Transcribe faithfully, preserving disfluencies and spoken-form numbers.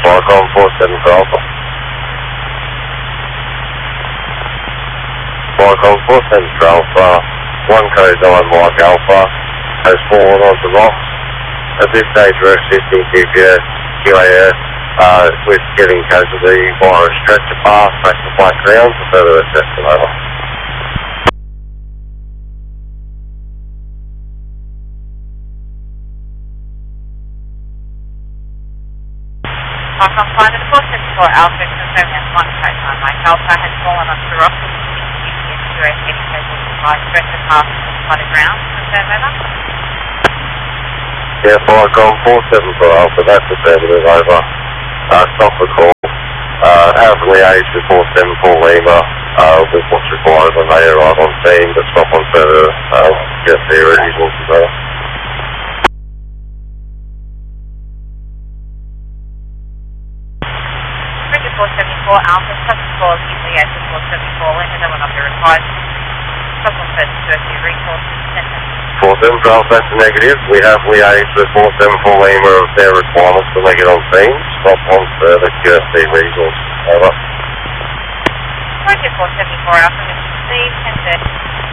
Viacom four seven for Alpha. Viacom four seven for Alpha, one code nine Mike Alpha, has fallen onto rocks. At this stage we're assisting Q P S, Q A S, uh, with getting casualty via a stretcher path back to flight ground for further assessment. Over. Viacom five and four seven four Alpha, confirming that one code nine Mike Alpha has fallen onto rocks. Q P S, Q A S getting casualty via stretcher path to flight ground. Confirm over. Yeah, Viacom four seven for Alpha, that's affirmative, over. Uh, stop the call. Uh, have liaised with four seven four Lima, uh, with what's required when they arrive on scene, but stop on further, uh, get their results as well. Bridget four seven four Alpha, subject call, keep liaised with four seven four Lima, no one of the required. Stop on further to a few resources, center. four seven for Alpha, that's a negative. We have liaised with four seven four Lima of their requirements when they get on scene. Stop on further Q S D resources. Over. Bridget four seven four Alpha, received, ten thirty.